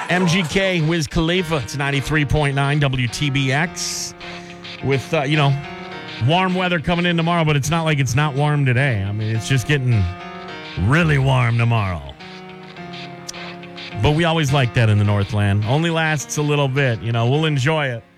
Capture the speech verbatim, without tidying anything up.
M G K, Wiz Khalifa. It's ninety-three point nine W T B X. With, uh, you know, warm weather coming in tomorrow, but it's not like it's not warm today. I mean, it's just getting really warm tomorrow. But we always like that in the Northland. Only lasts a little bit. You know, we'll enjoy it.